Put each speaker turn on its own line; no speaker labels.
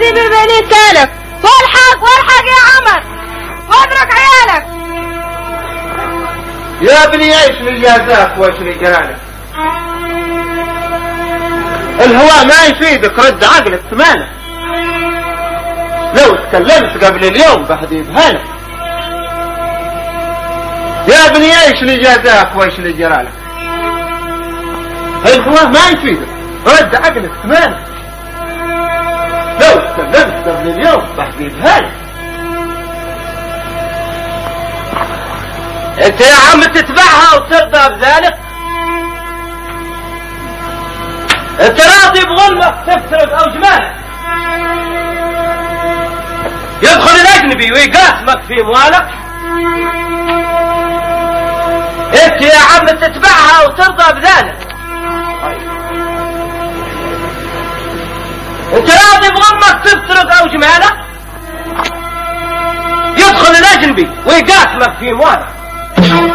حبيبي بني سالك، والحق يا عمر واترك عيالك.
يا ابني ايش اللي جازاك وايش اللي جرالك؟ الهواء ما يفيدك، رد عقلك ثمانه. لو تكلمت قبل اليوم بحديدها لك. يا ابني ايش اللي جازاك وايش اللي جرالك؟ الهواء ما يفيدك، رد عقلك ثمانه. لو تكلمت قبل اليوم بحديدها لك. انت يا عم تتبعها وترضى بذلك؟ انت راضي بظلمك تفترق اوجمانك، يدخل الاجنبي ويقاسمك في اموالك؟ انت يا عم تتبعها وترضى بذلك؟ انت راضي بظلمك تفترق اوجمانك؟ يدخل الاجنبي ويقاسمك في اموالك؟